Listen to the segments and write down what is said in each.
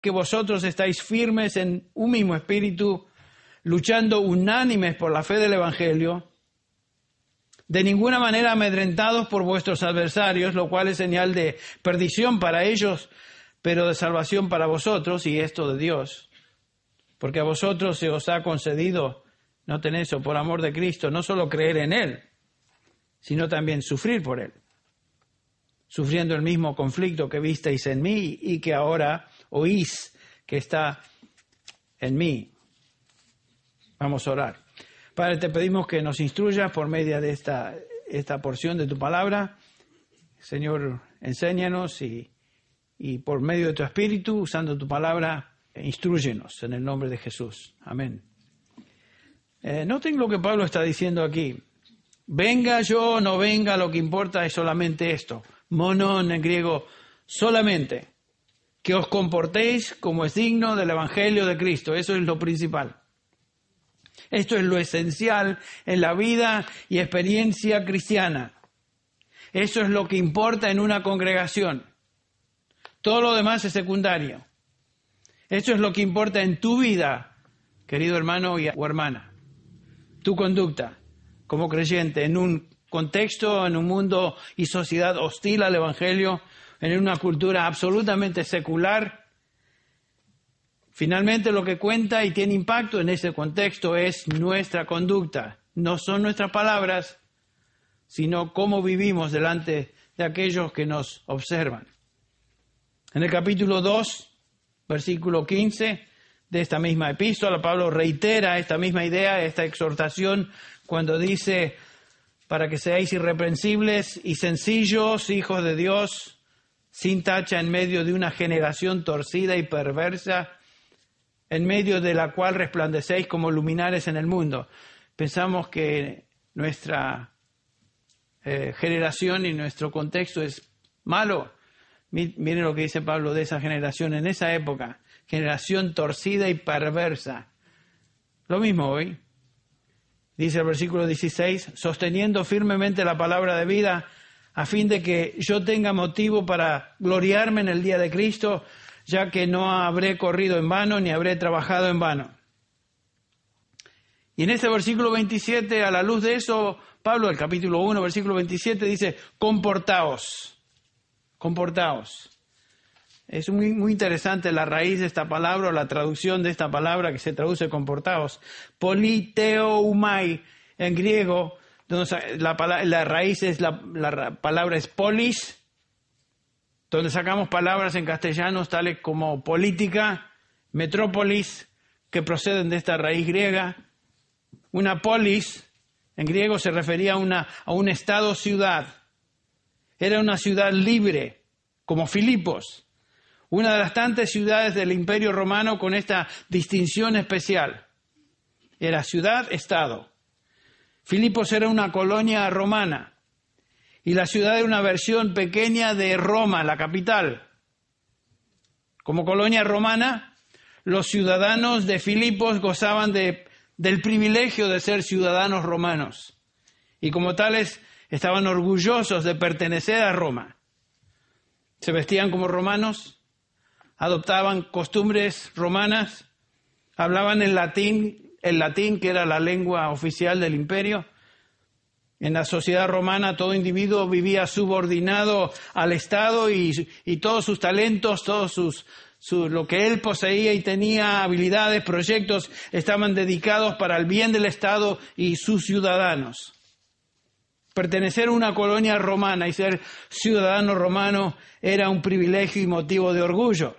que vosotros estáis firmes en un mismo espíritu, luchando unánimes por la fe del Evangelio, de ninguna manera amedrentados por vuestros adversarios, lo cual es señal de perdición para ellos, pero de salvación para vosotros, y esto de Dios. Porque a vosotros se os ha concedido, noten eso, por amor de Cristo, no solo creer en Él, sino también sufrir por Él, sufriendo el mismo conflicto que visteis en mí y que ahora oís que está en mí. Vamos a orar. Padre, te pedimos que nos instruyas por medio de esta porción de tu palabra. Señor, enséñanos y por medio de tu Espíritu, usando tu palabra, instrúyenos en el nombre de Jesús. Amén. Noten lo que Pablo está diciendo aquí. Venga yo o no venga, lo que importa es solamente esto. Monon en griego, solamente. Que os comportéis como es digno del Evangelio de Cristo. Eso es lo principal. Esto es lo esencial en la vida y experiencia cristiana. Eso es lo que importa en una congregación. Todo lo demás es secundario. Eso es lo que importa en tu vida, querido hermano o hermana. Tu conducta como creyente en un contexto, en un mundo y sociedad hostil al Evangelio, en una cultura absolutamente secular. Finalmente, lo que cuenta y tiene impacto en ese contexto es nuestra conducta. No son nuestras palabras, sino cómo vivimos delante de aquellos que nos observan. En el capítulo 2, versículo 15 de esta misma epístola, Pablo reitera esta misma idea, esta exhortación, cuando dice, para que seáis irreprensibles y sencillos, hijos de Dios, sin tacha en medio de una generación torcida y perversa, en medio de la cual resplandecéis como luminares en el mundo. Pensamos que nuestra generación y nuestro contexto es malo. Miren lo que dice Pablo de esa generación en esa época. Generación torcida y perversa. Lo mismo hoy. Dice el versículo 16, sosteniendo firmemente la palabra de vida, a fin de que yo tenga motivo para gloriarme en el día de Cristo, ya que no habré corrido en vano ni habré trabajado en vano. Y en este versículo 27, a la luz de eso, Pablo, el capítulo 1, versículo 27, dice, comportaos. Es muy interesante la raíz de esta palabra, o la traducción de esta palabra que se traduce comportaos. Politeoumai en griego, donde la raíz es la palabra es polis, donde sacamos palabras en castellano tales como política, metrópolis, que proceden de esta raíz griega. Una polis, en griego se refería a un estado-ciudad. Era una ciudad libre, como Filipos, una de las tantas ciudades del Imperio Romano con esta distinción especial. Era ciudad-estado. Filipos era una colonia romana. Y la ciudad era una versión pequeña de Roma, la capital. Como colonia romana, los ciudadanos de Filipos gozaban del privilegio de ser ciudadanos romanos. Y como tales, estaban orgullosos de pertenecer a Roma. Se vestían como romanos, adoptaban costumbres romanas, hablaban el latín que era la lengua oficial del imperio. En la sociedad romana todo individuo vivía subordinado al Estado y todos sus talentos, lo que él poseía y tenía, habilidades, proyectos, estaban dedicados para el bien del Estado y sus ciudadanos. Pertenecer a una colonia romana y ser ciudadano romano era un privilegio y motivo de orgullo.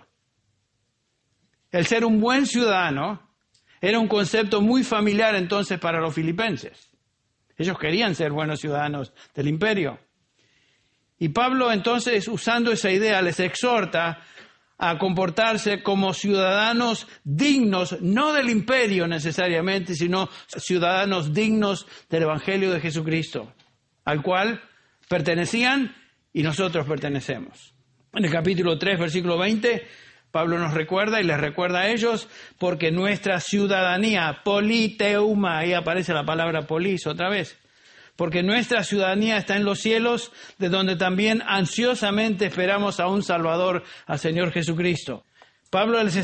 El ser un buen ciudadano era un concepto muy familiar entonces para los filipenses. Ellos querían ser buenos ciudadanos del imperio. Y Pablo entonces, usando esa idea, les exhorta a comportarse como ciudadanos dignos, no del imperio necesariamente, sino ciudadanos dignos del Evangelio de Jesucristo, al cual pertenecían y nosotros pertenecemos. En el capítulo 3, versículo 20, Pablo nos recuerda y les recuerda a ellos, porque nuestra ciudadanía, politeuma, ahí aparece la palabra polis otra vez, porque nuestra ciudadanía está en los cielos, de donde también ansiosamente esperamos a un Salvador, al Señor Jesucristo. Pablo les